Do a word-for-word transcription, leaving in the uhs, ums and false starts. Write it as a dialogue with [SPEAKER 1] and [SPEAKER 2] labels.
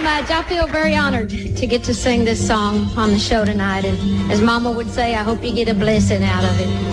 [SPEAKER 1] much. I feel very honored to get to sing this song on the show tonight. And as Mama would say, I hope you get a blessing out of it.